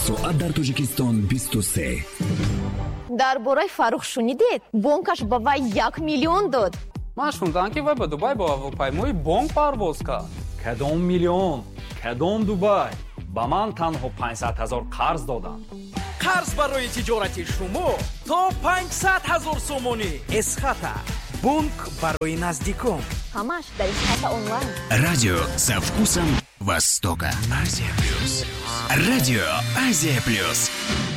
соат дар Тоҷикистон 23. дар бораи Фаррух шунидед? Бонкаш ба вай 1 миллион дод. ман шунидам ки вай ба Дубай ба ҳавопаймои бонк парвоз кард. Кадом миллион? Кадом Дубай? ба ман танҳо 500,000 қарз доданд. қарз барои тиҷорати шумо то 500,000 сомонӣ. Эсхата бонк барои наздикон. ҳамаш дар Эсхата онлайн. Радио со вкусом Востока. Азия плюс. Радио Азия плюс.